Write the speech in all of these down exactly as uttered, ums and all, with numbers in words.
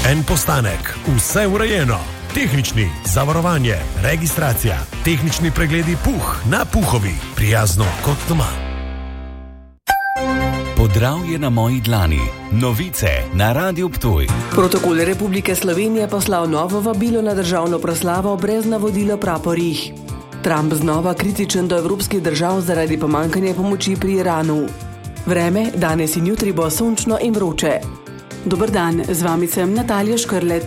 En postanek, vse urejeno. Tehnični, zavarovanje, registracija, tehnični pregledi Puh na Puhovi. Prijazno kot doma. Podravje na moji dlani. Novice na Radiu Ptuj. Protokol Republike Slovenije poslal novo vabilo na državno proslavo brez navodila praporih. Trump znova kritičen do evropskih držav zaradi pomanjkanja pomoči pri Iranu. Vreme, danes in jutri bo sončno in vroče. Dober dan, z vami sem Natalija Škrlec.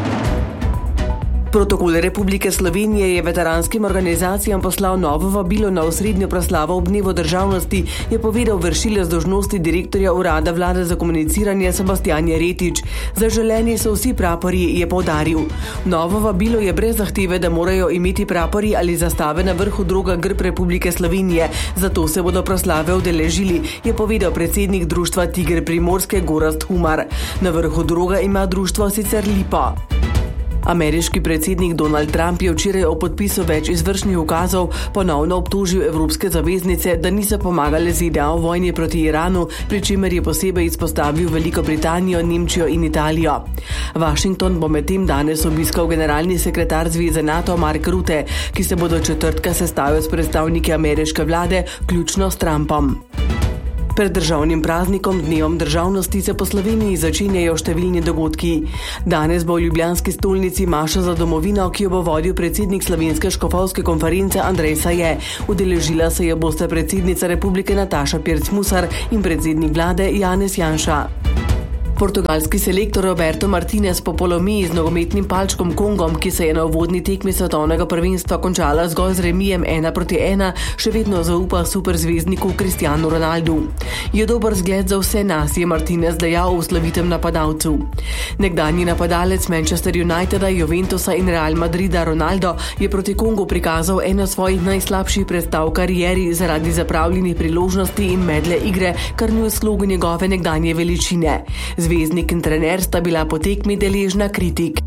Protokol Republike Slovenije je veteranskim organizacijam poslal novo vabilo na osrednjo proslavo ob dnevu državnosti, je povedal vršilec dolžnosti direktorja Urada Vlade za komuniciranje Sebastijan Jeretič. Zaželeni so vsi prapori, je poudaril. Novo vabilo je brez zahteve, da morajo imeti prapori ali zastave na vrhu droga grb Republike Slovenije, zato se bodo proslave udeležili, je povedal predsednik društva Tiger Primorske Gorazd Humar. Na vrhu droga ima društvo sicer lipo. Ameriški predsednik Donald Trump je včeraj o podpisu več izvršnih ukazov ponovno obtožil evropske zaveznice, da niso pomagale Z D A v vojni proti Iranu, pri čemer je posebej izpostavil Veliko Britanijo, Nemčijo in Italijo. Washington bo medtem danes obiskal generalni sekretar Zveze NATO Mark Rutte, ki se bo do četrtka sestavil s predstavniki ameriške vlade, vključno s Trumpom. Pred državnim praznikom, dnevom državnosti, se po Sloveniji začenjajo številni dogodki. Danes bo v ljubljanski stolnici maša za domovino, ki jo bo vodil predsednik Slovenske škofovske konference Andrej Saje. Udeležila se jo bosta predsednica Republike Nataša Pirc Musar in predsednik vlade Janez Janša. Portugalski selektor Roberto Martinez po polomiji z nogometnim palčkom Kongom, ki se je na uvodni tekmi svetovnega prvenstva končala zgolj z remijem ena proti ena, še vedno zaupa superzvezdniku Cristiano Ronaldu. Je dober zgled za vse nas, je Martinez dejal v slovitem napadalcu. Nekdanji napadalec Manchester Uniteda, Juventusa in Real Madrida Ronaldo je proti Kongu prikazal eno svojih najslabših predstav v karieri zaradi zapravljenih priložnosti in medle igre, kar ni v slogu njegove nekdanje veličine. Zvezdnik in trener sta bila po tekmi deležna kritik.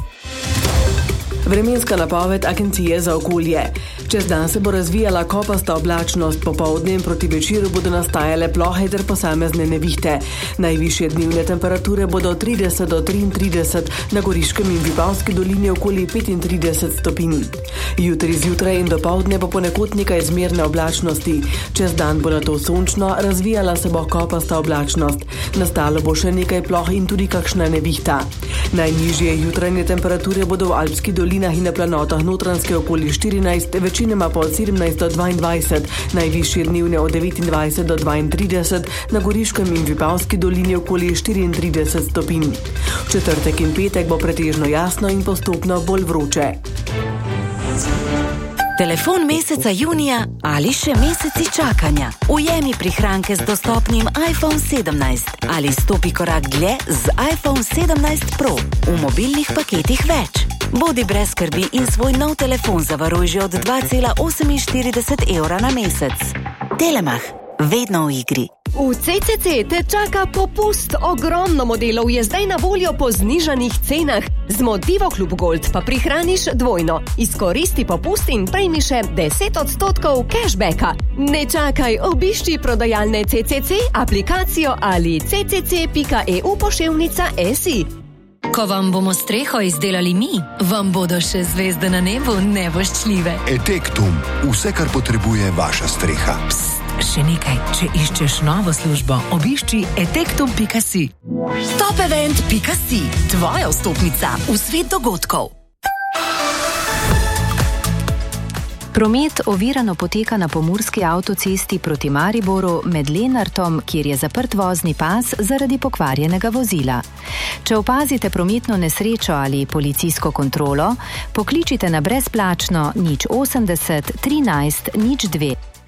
Vremenska napoved Agencije za okolje. Čez dan se bo razvijala kopasta oblačnost, popoldne in proti večeru bodo nastajale plohe ter posamezne nevihte. Najvišje dnevne temperature bodo od trideset do triintrideset, na Goriškem in Vipavski dolini okoli petintrideset stopinj. Jutri zjutraj in dopoldne bo ponekod nekaj zmerne oblačnosti. Čez dan bo nato sončno, razvijala se bo kopasta oblačnost. Nastalo bo še nekaj ploh in tudi kakšna nevihta. Najnižje jutranje temperature bodo v Alpski dolinah in na planotah Notranjske okoli štirinajst, večinoma pa od sedemnajst do dvaindvajset, najvišje dnevne od devetindvajset do dvaintrideset, na Goriškem in Vipavski dolini okoli štiriintrideset stopinj. V četrtek in petek bo pretežno jasno in postopno bolj vroče. Telefon meseca junija ali še meseci čakanja. Ujemi prihranke z dostopnim iPhone sedemnajst ali stopi korak dlje z iPhone sedemnajst Pro v mobilnih paketih več. Bodi brez skrbi in svoj nov telefon zavaruj že od dva cela oseminštirideset evra na mesec. Telemach, vedno v igri. V C C C te čaka popust. Ogromno modelov je zdaj na voljo po znižanih cenah. Z Motivo Klub Gold pa prihraniš dvojno. Izkoristi popust in prejmi še deset odstotkov cashbacka. Ne čakaj, obišči prodajalne C C C, aplikacijo ali c c c pika e u poševnica s i. Ko vam bomo streho izdelali mi, vam bodo še zvezde na nebu nevoščljive. Etektum, vse, kar potrebuje vaša streha. Psst, še nekaj, če iščeš novo službo, obišči etektum pika si. Topevent pika si, tvoja vstopnica v svet dogodkov. Promet ovirano poteka na pomurski avtocesti proti Mariboru med Lenartom, kjer je zaprt vozni pas zaradi pokvarjenega vozila. Če opazite prometno nesrečo ali policijsko kontrolo, pokličite na brezplačno nič osemdeset trinajst nič dve.